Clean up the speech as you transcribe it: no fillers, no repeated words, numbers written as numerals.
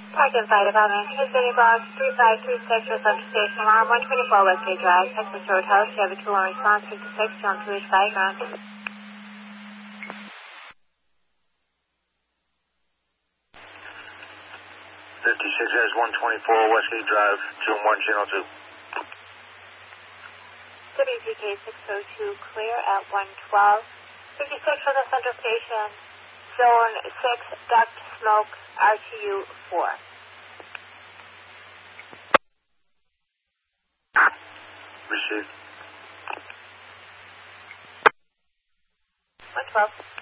Park and Fire Department, City Box 3536 for Central Station, Alarm 124 Westgate Drive, Texas Roadhouse. You have a 2-1 response, 56, John 2 Diagram. 56 as 124 Westgate Drive, 2-1 Channel 2. WGK 602 clear at 112. 56 for the Central Station, Zone 6, duct smoke, RTU 4. Received. 112.